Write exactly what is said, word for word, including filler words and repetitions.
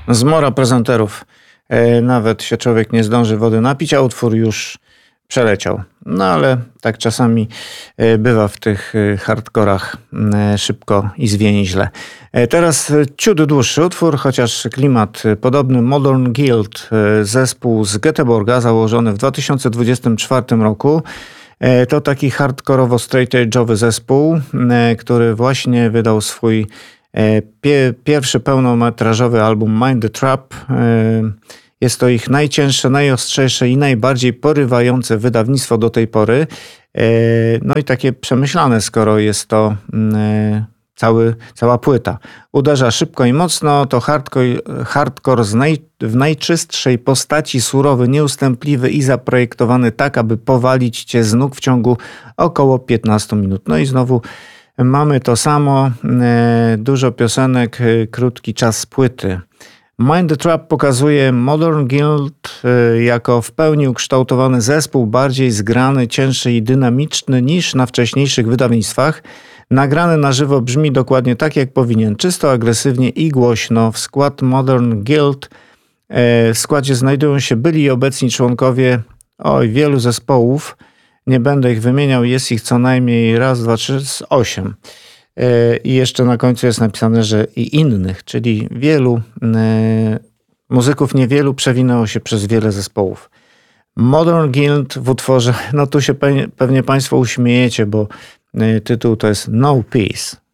Zmora prezenterów. E, nawet się człowiek nie zdąży wody napić, a utwór już przeleciał. No ale tak czasami e, bywa w tych e, hardkorach e, szybko i zwięźle. E, teraz ciut dłuższy utwór, chociaż klimat podobny. Modern Guild, e, zespół z Göteborga założony w dwa tysiące dwudziestym czwartym roku. E, to taki hardkorowo straight edge'owy zespół, e, który właśnie wydał swój Pie- pierwszy pełnometrażowy album Mind the Trap. Jest to ich najcięższe, najostrzejsze i najbardziej porywające wydawnictwo do tej pory. No i takie przemyślane, skoro jest to cały, cała płyta. Uderza szybko i mocno, to hardcore, hardcore z naj, w najczystszej postaci, surowy, nieustępliwy i zaprojektowany tak, aby powalić cię z nóg w ciągu około piętnastu minut. No i znowu mamy to samo, dużo piosenek, krótki czas płyty. Mind the Trap pokazuje Modern Guild jako w pełni ukształtowany zespół, bardziej zgrany, cięższy i dynamiczny niż na wcześniejszych wydawnictwach. Nagrany na żywo brzmi dokładnie tak, jak powinien, czysto, agresywnie i głośno. W skład Modern Guild w składzie znajdują się byli i obecni członkowie oj, wielu zespołów. Nie będę ich wymieniał, jest ich co najmniej raz, dwa, trzy, osiem. I jeszcze na końcu jest napisane, że i innych, czyli wielu muzyków, niewielu przewinęło się przez wiele zespołów. Modern Guild w utworze, no tu się pewnie Państwo uśmiejecie, bo tytuł to jest No Peace.